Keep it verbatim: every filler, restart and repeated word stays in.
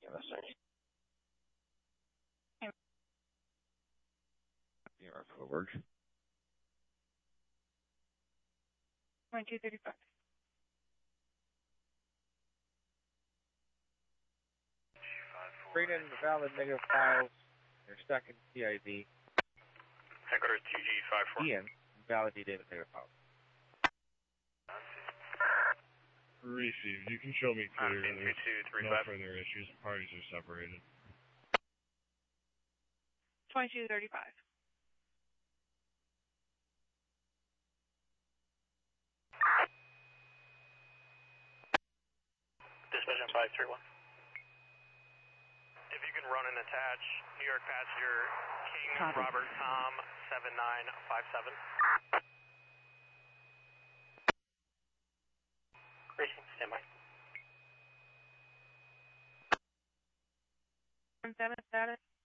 Mustang. You're forward. twenty-two thirty-five. Bring in the valid negative files. Your second T I D. Headquarters T G five four. Ian, validated negative files. Received. You can show me clear. two two three No five. further issues. Parties are separated. twenty-two thirty-five. Dispatch five three one. If you can run and attach New York passenger King Copy. Robert Tom seven nine five seven. Racing, stand by. Seven status.